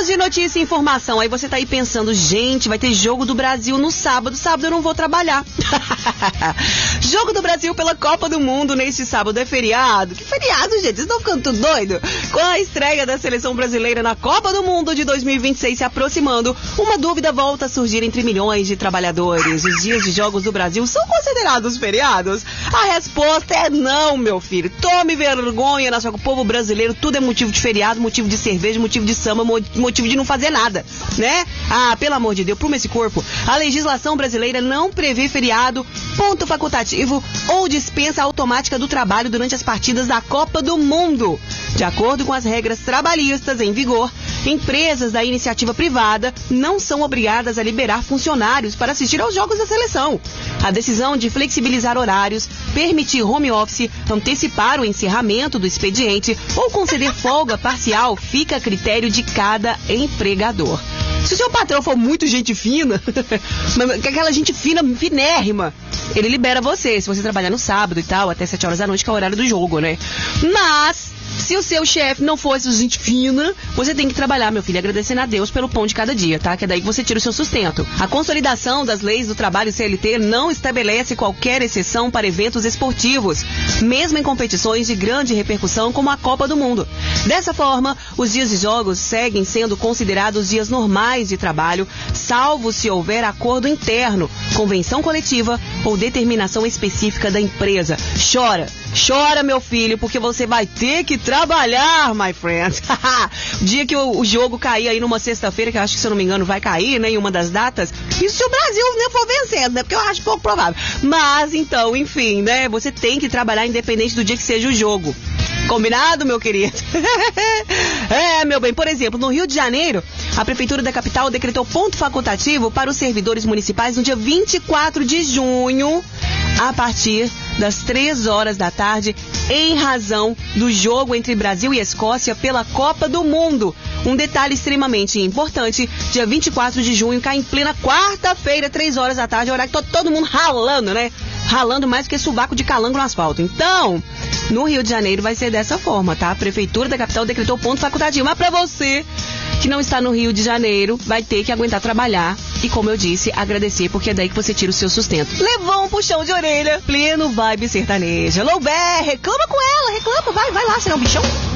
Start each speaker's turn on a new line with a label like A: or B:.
A: de notícia e informação. Aí você tá aí pensando, gente, vai ter jogo do Brasil no sábado. Sábado eu não vou trabalhar. Jogo do Brasil pela Copa do Mundo neste sábado. É feriado? Que feriado, gente? Vocês estão ficando tudo doido? Com a estreia da seleção brasileira na Copa do Mundo de 2026 se aproximando, uma dúvida volta a surgir entre milhões de trabalhadores. Os dias de jogos do Brasil são considerados feriados? A resposta é não, meu filho. Tome vergonha na sua... O povo brasileiro, tudo é motivo de feriado, motivo de cerveja, motivo de samba, motivo de não fazer nada, né? Ah, pelo amor de Deus, pluma esse corpo. A legislação brasileira não prevê feriado, ponto facultativo ou dispensa automática do trabalho durante as partidas da Copa do Mundo. De acordo com as regras trabalhistas em vigor, empresas da iniciativa privada não são obrigadas a liberar funcionários para assistir aos jogos da seleção. A decisão de flexibilizar horários, permitir home office, antecipar o encerramento do expediente ou conceder folga parcial fica a critério de cada empregador. Se o seu patrão for muito gente fina, aquela gente fina, finérrima, ele libera você, se você trabalhar no sábado e tal, até 7 horas da noite, que é o horário do jogo, né? Mas... se o seu chefe não fosse gente fina, você tem que trabalhar, meu filho, agradecendo a Deus pelo pão de cada dia, tá? Que é daí que você tira o seu sustento. A consolidação das leis do trabalho CLT não estabelece qualquer exceção para eventos esportivos, mesmo em competições de grande repercussão como a Copa do Mundo. Dessa forma, os dias de jogos seguem sendo considerados dias normais de trabalho, salvo se houver acordo interno, convenção coletiva ou determinação específica da empresa. Chora, meu filho, porque você vai ter que trabalhar, my friend. O dia que o jogo cair aí numa sexta-feira, que eu acho que, se eu não me engano, vai cair, né, em uma das datas, isso se o Brasil não for vencendo, né, porque eu acho pouco provável. Mas, então, enfim, né, você tem que trabalhar independente do dia que seja o jogo. Combinado, meu querido? É, meu bem, por exemplo, no Rio de Janeiro, a Prefeitura da capital decretou ponto facultativo para os servidores municipais no dia 24 de junho, a partir das 3 horas da tarde, em razão do jogo entre Brasil e Escócia pela Copa do Mundo. Um detalhe extremamente importante, dia 24 de junho, cai em plena quarta-feira, 3 horas da tarde, horário que todo mundo ralando, né? Ralando mais do que sovaco de calango no asfalto. Então, no Rio de Janeiro vai ser dessa forma, tá? A Prefeitura da capital decretou ponto facultativo. Mas pra você que não está no Rio de Janeiro, vai ter que aguentar trabalhar e, como eu disse, agradecer, porque é daí que você tira o seu sustento. Levou um puxão de orelha, pleno vibe sertaneja. Loubé, reclama com ela, reclama, vai lá, será um bichão?